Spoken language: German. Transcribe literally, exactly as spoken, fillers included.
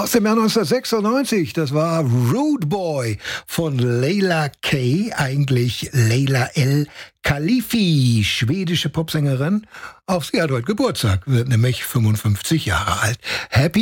Aus dem Jahr neunzehnhundertsechsundneunzig, das war Rude Boy von Leila K., eigentlich Leila El Khalifi, schwedische Popsängerin. Auch sie hat heute Geburtstag, wird nämlich fünfundfünfzig Jahre alt. Happy